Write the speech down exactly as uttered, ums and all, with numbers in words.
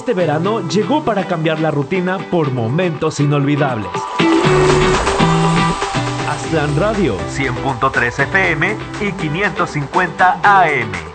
Este verano llegó para cambiar la rutina por momentos inolvidables. Aztlán Radio, cien punto tres F M y quinientos cincuenta A M.